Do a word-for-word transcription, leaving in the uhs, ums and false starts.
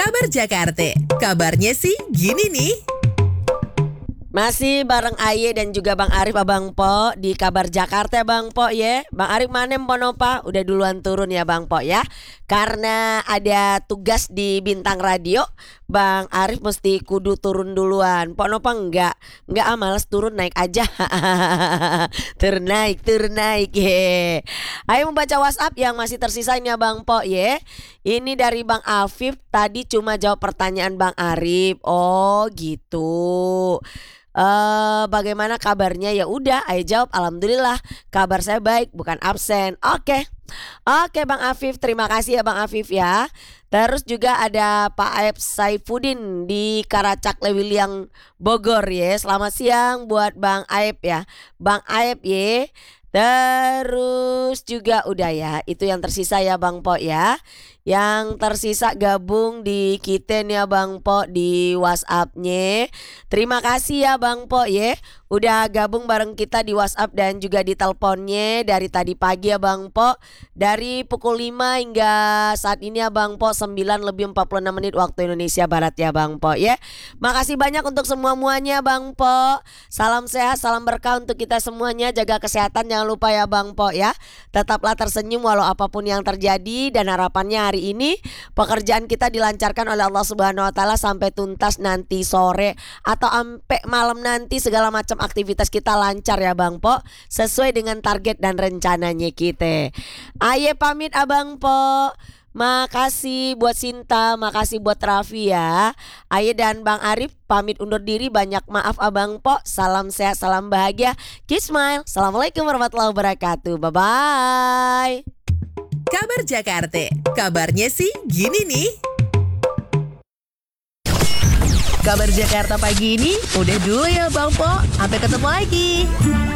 Kabar Jakarta, kabarnya sih gini nih. Masih bareng Aye dan juga Bang Arif Abang Po di Kabar Jakarta Bang Po ya. Bang Arif mana Mponopa? Udah duluan turun ya Bang Po ya. Karena ada tugas di Bintang Radio, Bang Arif mesti kudu turun duluan. Mponopa enggak, enggak ah males turun, naik aja. Turun naik, turun naik ye. Ayo membaca WhatsApp yang masih tersisa ini ya Bang Po ya. Ini dari Bang Afif, tadi cuma jawab pertanyaan Bang Arif. Oh gitu. Uh, bagaimana kabarnya? Ya udah, ayo jawab. Alhamdulillah, kabar saya baik, bukan absen. Oke, oke Bang Afif, terima kasih ya Bang Afif ya. Terus juga ada Pak Aep Saifuddin di Karacak Lewiliang Bogor ya. Selamat siang buat Bang Aep ya, Bang Aep ya. Terus juga udah ya, itu yang tersisa ya Bang Po ya. Yang tersisa gabung di kita nih ya Bang Po di WhatsApp-nya. Terima kasih ya Bang Po ya, udah gabung bareng kita di WhatsApp dan juga di teleponnya dari tadi pagi ya Bang Po. Dari pukul lima hingga saat ini ya Bang Po, sembilan lebih empat puluh enam menit waktu Indonesia Barat ya Bang Po ya. Makasih banyak untuk semua-muanya Bang Po. Salam sehat, salam berkah untuk kita semuanya. Jaga kesehatan, jangan lupa ya Bang Po ya. Tetaplah tersenyum walau apapun yang terjadi, dan harapannya hari ini pekerjaan kita dilancarkan oleh Allah Subhanahu wa taala sampai tuntas nanti sore atau sampai malam nanti, segala macam aktivitas kita lancar ya Bang Po, sesuai dengan target dan rencananya kita. Aye pamit Abang Po. Makasih buat Sinta, makasih buat Raffi ya. Aye dan Bang Arif pamit undur diri. Banyak maaf Abang Po. Salam sehat, salam bahagia. Keep smile. Assalamualaikum warahmatullahi wabarakatuh. Bye bye. Kabar Jakarta, kabarnya sih gini nih. Kabar Jakarta pagi ini udah dulu ya Bang Po. Sampai ketemu lagi.